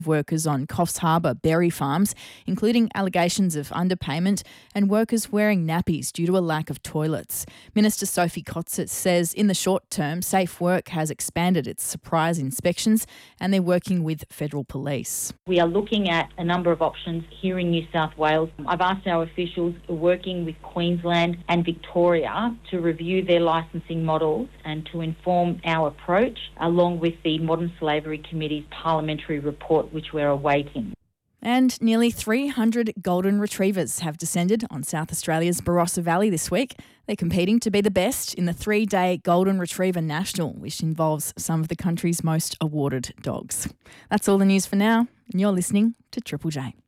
workers on Coffs Harbour berry farms, including allegations of underpayment and workers wearing nappies due to a lack of toilets. Minister Sophie Kotzer says in the short term, Safe Work has expanded its surprise inspections and they're working with federal police. We are looking at a number of options here in New South Wales. I've asked our officials working with Queensland and Victoria to review their licensing models and to inform our approach, along with the Modern Slavery Committee's parliamentary report, which we're awaiting. And nearly 300 golden retrievers have descended on South Australia's Barossa Valley this week. They're competing to be the best in the 3-day Golden Retriever National, which involves some of the country's most awarded dogs. That's all the news for now, and you're listening to Triple J.